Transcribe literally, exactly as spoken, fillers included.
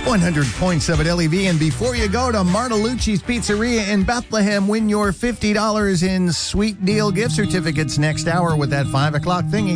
one hundred point seven L E V. And before you go to Martalucci's Pizzeria in Bethlehem, win your fifty dollars in sweet deal gift certificates next hour with that five o'clock thingy.